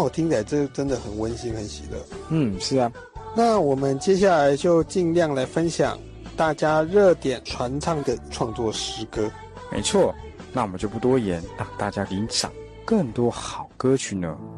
我听起来这真的很温馨很喜乐。 是啊。 那我们接下来就尽量来分享大家热点传唱的创作诗歌。 没错，那我们就不多言，让大家领赏更多好歌曲呢。